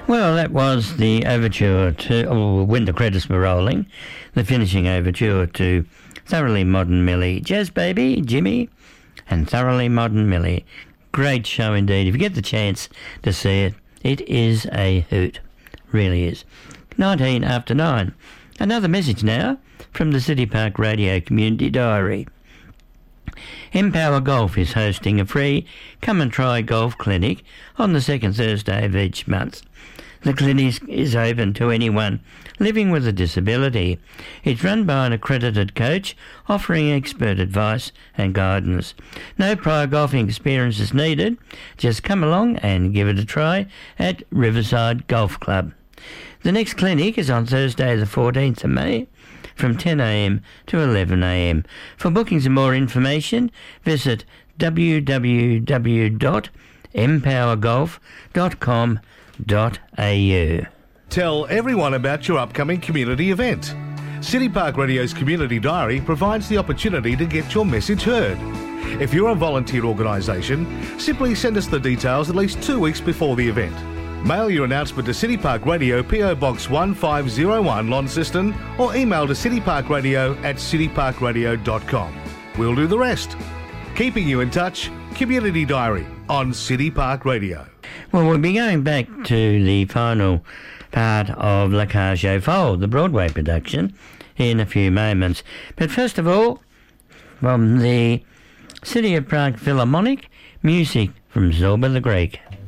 Well, that was the overture to, or when the credits were rolling, the finishing overture to Thoroughly Modern Millie. Jazz Baby, Jimmy, and Thoroughly Modern Millie. Great show indeed. If you get the chance to see it, it is a hoot. Really is. 19 after 9. Another message now from the City Park Radio Community Diary. Empower Golf is hosting a free Come and Try Golf clinic on the second Thursday of each month. The clinic is open to anyone living with a disability. It's run by an accredited coach offering expert advice and guidance. No prior golfing experience is needed. Just come along and give it a try at Riverside Golf Club. The next clinic is on Thursday the 14th of May from 10 a.m. to 11 a.m. For bookings and more information, visit www.empowergolf.com.au. Tell everyone about your upcoming community event. City Park Radio's Community Diary provides the opportunity to get your message heard. If you're a volunteer organisation, simply send us the details at least 2 weeks before the event. Mail your announcement to City Park Radio, PO Box 1501, Launceston, or email to cityparkradio@cityparkradio.com. We'll do the rest. Keeping you in touch, Community Diary on City Park Radio. Well, we'll be going back to the final part of La Cage aux Folles, the Broadway production, in a few moments. But first of all, from the City of Prague Philharmonic, music from Zorba the Greek.